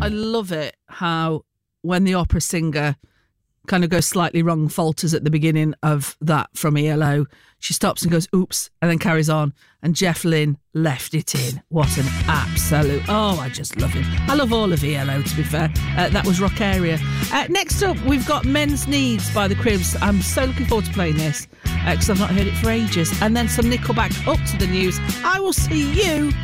I love it how when the opera singer kind of goes slightly wrong, falters at the beginning of that from ELO, she stops and goes, oops, and then carries on. And Jeff Lynne left it in. What an absolute... Oh, I just love him. I love all of ELO, to be fair. That was Rock Area. Next up, we've got Men's Needs by the Cribs. I'm so looking forward to playing this because I've not heard it for ages. And then some Nickelback up to the news. I will see you